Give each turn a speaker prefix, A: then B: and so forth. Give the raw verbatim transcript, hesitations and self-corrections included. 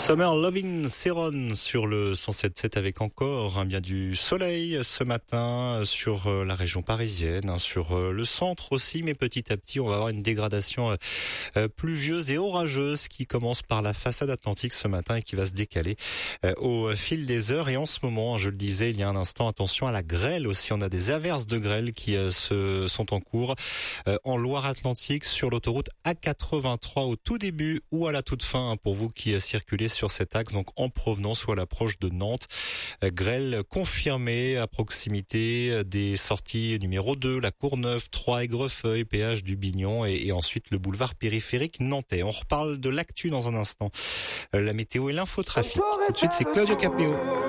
A: Summer Loving Seron sur le cent sept sept avec encore hein, bien du soleil ce matin sur euh, la région parisienne, hein, sur euh, le centre aussi, mais petit à petit on va avoir une dégradation euh, euh, pluvieuse et orageuse qui commence par la façade atlantique ce matin et qui va se décaler euh, au fil des heures. Et en ce moment, je le disais il y a un instant, attention à la grêle aussi, on a des averses de grêle qui euh, se, sont en cours euh, en Loire-Atlantique sur l'autoroute A quatre-vingt-trois au tout début ou à la toute fin hein, pour vous qui euh, circulez sur cet axe, donc en provenance ou à l'approche de Nantes. Euh, grêle confirmée à proximité des sorties numéro deux, la Courneuve, trois, Aigrefeuille, péage du Bignon et, et ensuite le boulevard périphérique nantais. On reparle de l'actu dans un instant. Euh, la météo et l'infotrafic. Tout de suite, c'est Claudio Capéo.